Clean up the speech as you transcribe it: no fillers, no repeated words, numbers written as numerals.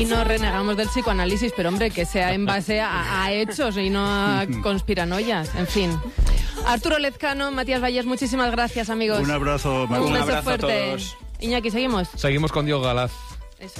Y no renegamos del psicoanálisis, pero hombre, que sea en base a hechos y no a conspiranoias. En fin. Arturo Lezcano, Matías Vallés, muchísimas gracias, amigos. Un abrazo, Matías. Un beso abrazo fuerte. a todos. Iñaki, ¿seguimos? Seguimos con Diego Galaz.